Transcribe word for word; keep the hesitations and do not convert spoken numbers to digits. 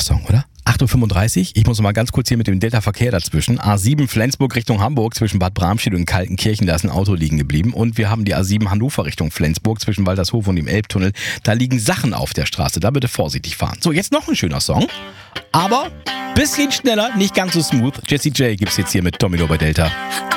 Song, oder? acht Uhr fünfunddreißig. Ich muss noch mal ganz kurz hier mit dem Delta-Verkehr dazwischen. A sieben Flensburg Richtung Hamburg zwischen Bad Bramstedt und Kaltenkirchen. Da ist ein Auto liegen geblieben. Und wir haben die A sieben Hannover Richtung Flensburg zwischen Waltershof und dem Elbtunnel. Da liegen Sachen auf der Straße. Da bitte vorsichtig fahren. So, jetzt noch ein schöner Song. Aber bisschen schneller, nicht ganz so smooth. Jessie J gibt's jetzt hier mit Domino bei Delta.